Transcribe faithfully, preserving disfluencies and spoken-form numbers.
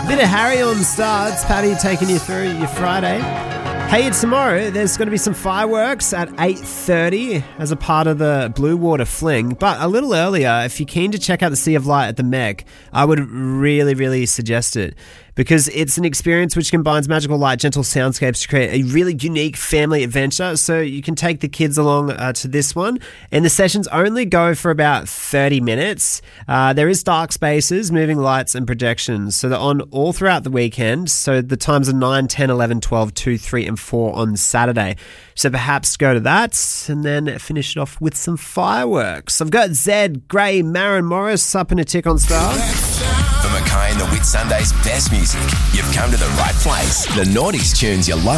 Bit of Harry on the start. It's Paddy taking you through your Friday. Hey, tomorrow there's going to be some fireworks at eight thirty as a part of the Blue Water Fling. But a little earlier, if you're keen to check out the Sea of Light at the Meg, I would really, really suggest it. Because it's an experience which combines magical light, gentle soundscapes to create a really unique family adventure. So you can take the kids along uh, to this one. And the sessions only go for about thirty minutes. Uh, there is dark spaces, moving lights and projections. So they're on all throughout the weekend. So the times are nine, ten, eleven, twelve, two, three and four on Saturday. So perhaps go to that and then finish it off with some fireworks. I've got Zed, Gray, Maren Morris up in a tick on Star. For Mackay and the Whit Sunday's best music, you've come to the right place. The Naughties tunes you love.